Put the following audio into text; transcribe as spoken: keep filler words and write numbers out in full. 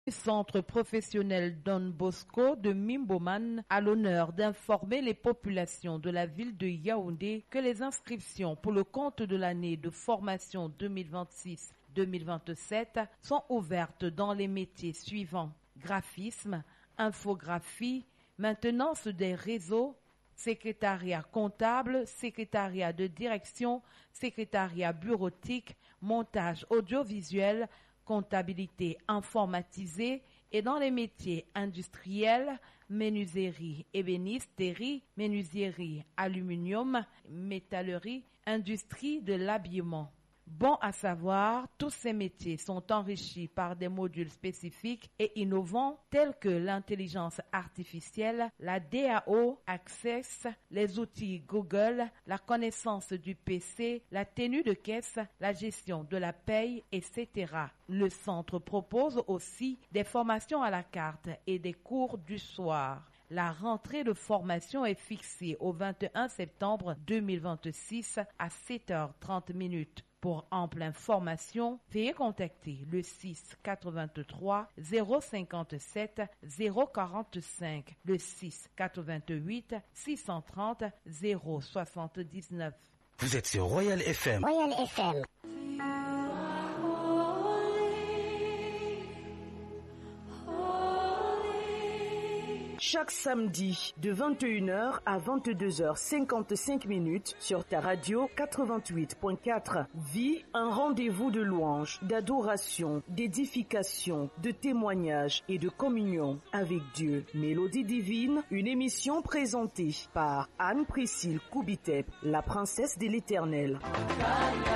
Le Centre professionnel Don Bosco de Mimboman a l'honneur d'informer les populations de la ville de Yaoundé que les inscriptions pour le compte de l'année de formation deux mille vingt-six deux mille vingt-sept sont ouvertes dans les métiers suivants: graphisme, infographie, maintenance des réseaux, secrétariat comptable, secrétariat de direction, secrétariat bureautique, montage audiovisuel, comptabilité informatisée et dans les métiers industriels, menuiserie, ébénisterie, menuiserie, aluminium, métallerie, industrie de l'habillement. Bon à savoir, tous ces métiers sont enrichis par des modules spécifiques et innovants tels que l'intelligence artificielle, la D A O, Access, les outils Google, la connaissance du P C, la tenue de caisse, la gestion de la paye, et cetera. Le centre propose aussi des formations à la carte et des cours du soir. La rentrée de formation est fixée au vingt et un septembre deux mille vingt-six à sept heures trente minutes. Pour ample information, veuillez contacter le six quatre-vingt-trois zéro cinquante-sept zéro quarante-cinq, le six quatre-vingt-huit six cent trente zéro soixante-dix-neuf. Vous êtes sur Royal F M. Royal F M. Chaque samedi de vingt et une heures à vingt-deux heures cinquante-cinq minutes sur ta radio quatre-vingt-huit point quatre. Vis un rendez-vous de louange, d'adoration, d'édification, de témoignage et de communion avec Dieu. Mélodie divine, une émission présentée par Anne-Priscille Koubitep, la princesse de l'Éternel.